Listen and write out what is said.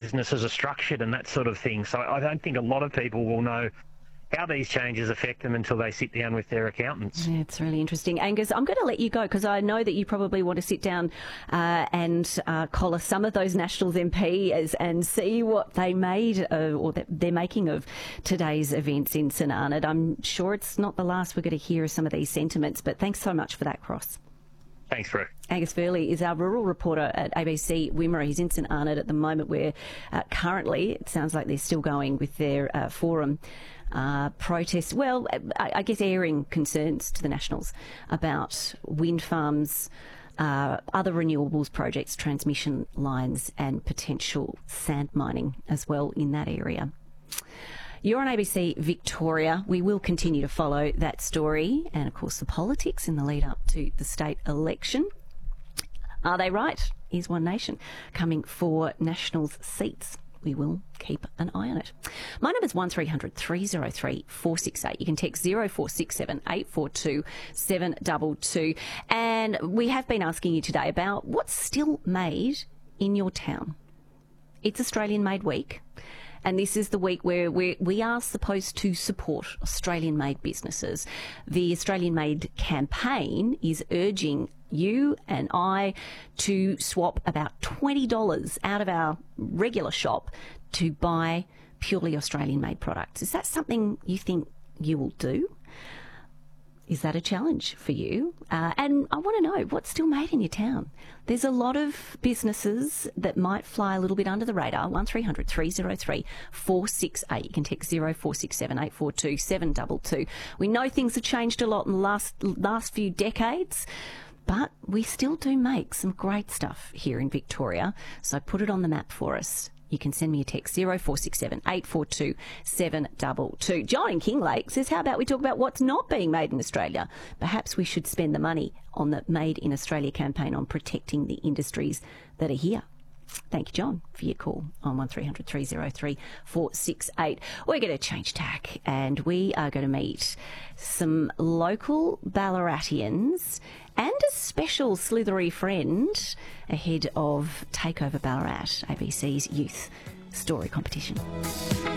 businesses are structured and that sort of thing. So I don't think a lot of people will know how these changes affect them until they sit down with their accountants. Yeah, it's really interesting. Angus, I'm going to let you go because I know that you probably want to sit down and collar some of those Nationals MPs and see what they made or that they're making of today's events in St Arnaud. I'm sure it's not the last we're going to hear of some of these sentiments, but thanks so much for that, Cross. Thanks, Brooke. Angus Furley is our rural reporter at ABC Wimmera. He's in St Arnaud at the moment where currently it sounds like they're still going with their forum protest. Well, I guess airing concerns to the Nationals about wind farms, other renewables projects, transmission lines and potential sand mining as well in that area. You're on ABC Victoria. We will continue to follow that story and, of course, the politics in the lead up to the state election. Are they right? Is One Nation coming for Nationals seats? We will keep an eye on it. My number's 1300 303 468. You can text 0467 842 722. And we have been asking you today about what's still made in your town. It's Australian Made Week. And this is the week where we are supposed to support Australian-made businesses. The Australian Made campaign is urging you and I to swap about $20 out of our regular shop to buy purely Australian-made products. Is that something you think you will do? Is that a challenge for you? And I want to know what's still made in your town. There's a lot of businesses that might fly a little bit under the radar. 1300 303 468. You can text 0467 842 722. We know things have changed a lot in the last few decades, but we still do make some great stuff here in Victoria. So put it on the map for us. You can send me a text 0467 842 722. John in Kinglake says, how about we talk about what's not being made in Australia? Perhaps we should spend the money on the Made in Australia campaign on protecting the industries that are here. Thank you, John, for your call on 1300 303 468. We're going to change tack and we are going to meet some local Ballaratians and a special slithery friend ahead of Takeover Ballarat, ABC's youth story competition.